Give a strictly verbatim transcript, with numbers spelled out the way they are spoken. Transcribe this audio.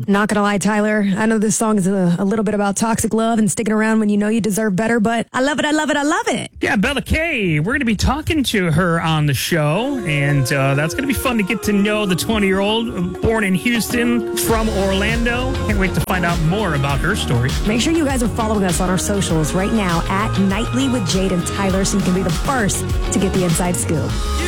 Not gonna lie, Tyler, I know this song is a, a little bit about toxic love and sticking around when you know you deserve better, but I love it, I love it, I love it. Yeah, Bella Kay, we're going to be talking to her on the show, and uh, that's going to be fun to get to know the twenty-year-old born in Houston from Orlando. Can't wait to find out more about her story. Make sure you guys are following us on our socials right now at Nightly with Jade and Tyler so you can be the first to get the inside scoop.